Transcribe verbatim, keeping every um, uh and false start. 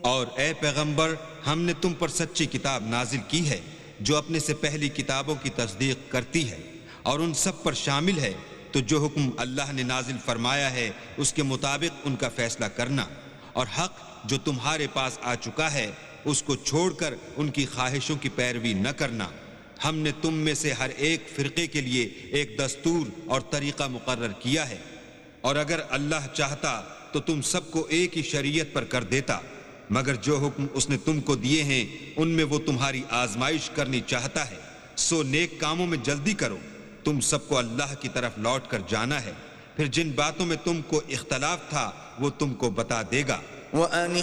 और ए पैगंबर, हमने तुम पर सच्ची किताब नाजिल की है जो अपने से पहली किताबों की तस्दीक करती है और उन सब पर शामिल है, तो जो हुक्म अल्लाह ने नाजिल फरमाया है उसके मुताबिक उनका फैसला करना, और हक जो तुम्हारे पास आ चुका है उसको छोड़कर उनकी ख्वाहिशों की पैरवी न करना। हमने तुम में से हर एक फिरके के लिए एक दस्तूर और तरीका मुकर्रर किया है, और अगर अल्लाह चाहता तो तुम सबको एक ही शरीयत पर कर देता, मगर जो हुक्म उसने तुमको दिए हैं उनमें वो तुम्हारी आजमाइश करनी चाहता है। सो नेक कामों में जल्दी करो, तुम सबको अल्लाह की तरफ लौट कर जाना है, फिर जिन बातों में तुमको इख्तलाफ था वो तुमको बता देगा।